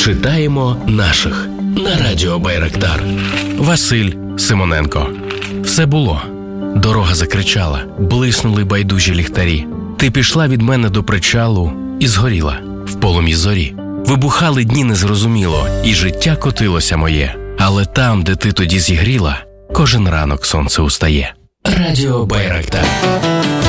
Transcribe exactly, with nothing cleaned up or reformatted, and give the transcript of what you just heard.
Читаємо наших на радіо Байрактар. Василь Симоненко. Все було. Дорога закричала, блиснули байдужі ліхтарі. Ти пішла від мене до причалу і згоріла в полум'ї зорі. Вибухали дні незрозуміло, і життя котилося моє. Але там, де ти тоді зігріла, кожен ранок сонце устає. Радіо Байрактар.